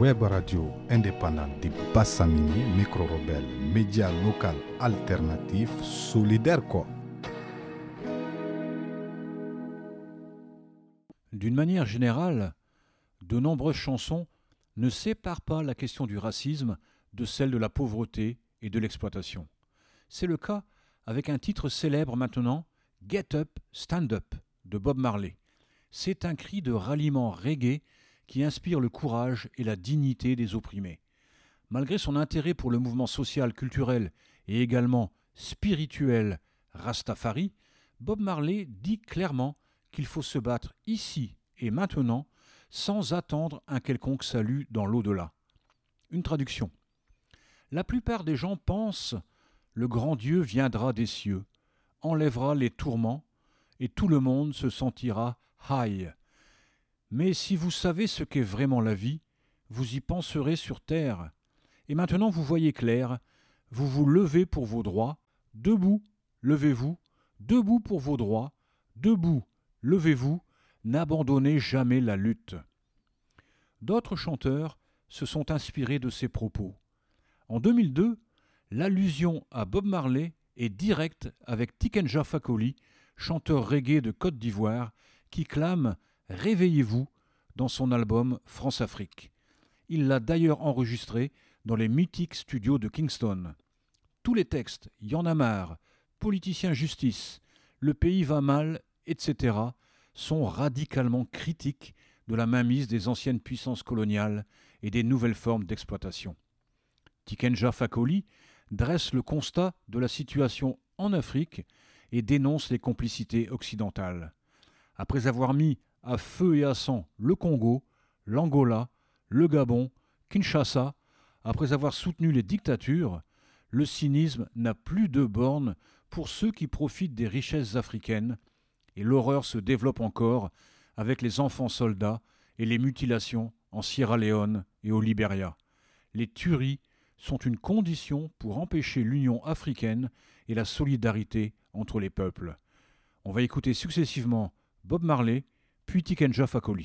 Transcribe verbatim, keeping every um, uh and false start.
web radio indépendante de Bassamini, micro-rebelle, média local alternatif, solidaire quoi. D'une manière générale, de nombreuses chansons ne séparent pas la question du racisme de celle de la pauvreté et de l'exploitation. C'est le cas avec un titre célèbre maintenant, Get Up, Stand Up, de Bob Marley. C'est un cri de ralliement reggae qui inspire le courage et la dignité des opprimés. Malgré son intérêt pour le mouvement social, culturel et également spirituel Rastafari, Bob Marley dit clairement qu'il faut se battre ici et maintenant sans attendre un quelconque salut dans l'au-delà. Une traduction. La plupart des gens pensent « le grand Dieu viendra des cieux, enlèvera les tourments et tout le monde se sentira high. Mais si vous savez ce qu'est vraiment la vie, vous y penserez sur terre. Et maintenant vous voyez clair, vous vous levez pour vos droits, debout, levez-vous, debout pour vos droits, debout, levez-vous, n'abandonnez jamais la lutte. » D'autres chanteurs se sont inspirés de ces propos. En deux mille deux, l'allusion à Bob Marley est directe avec Tikenja Fakoly, chanteur reggae de Côte d'Ivoire, qui clame « Réveillez-vous » dans son album France-Afrique. Il l'a d'ailleurs enregistré dans les mythiques studios de Kingston. Tous les textes, Y en a marre, Politicien justice, Le pays va mal, et cetera, sont radicalement critiques de la mainmise des anciennes puissances coloniales et des nouvelles formes d'exploitation. Tikenja Fakoly dresse le constat de la situation en Afrique et dénonce les complicités occidentales. Après avoir mis à feu et à sang le Congo, l'Angola, le Gabon, Kinshasa, après avoir soutenu les dictatures, le cynisme n'a plus de bornes pour ceux qui profitent des richesses africaines et l'horreur se développe encore avec les enfants soldats et les mutilations en Sierra Leone et au Libéria. Les tueries sont une condition pour empêcher l'union africaine et la solidarité entre les peuples. On va écouter successivement Bob Marley, puis Tikenja Fakoly.